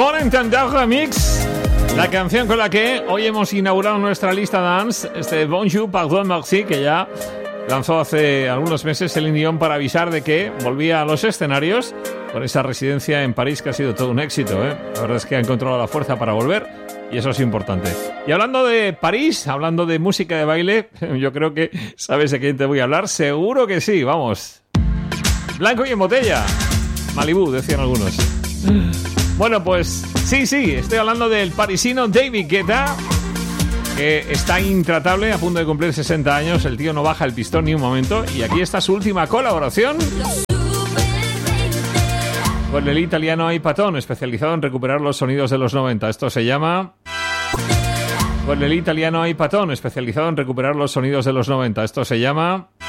Volentender Remix, la canción con la que hoy hemos inaugurado nuestra lista dance, Bonjour, Pardon, Merci, que ya lanzó hace algunos meses Celine Dion para avisar de que volvía a los escenarios con esa residencia en París que ha sido todo un éxito, ¿eh? La verdad es que ha encontrado la fuerza para volver y eso es importante. Y hablando de París, hablando de música de baile, yo creo que sabes de quién te voy a hablar, seguro que sí, vamos. Blanco y en botella. Malibú, decían algunos. Bueno, pues sí, estoy hablando del parisino David Guetta, que está intratable, a punto de cumplir 60 años. El tío no baja el pistón ni un momento. Y aquí está su última colaboración con el italiano Ai Patton, especializado en recuperar los sonidos de los 90. Esto se llama... Con el italiano Ai Patton, especializado en recuperar los sonidos de los 90. Esto se llama...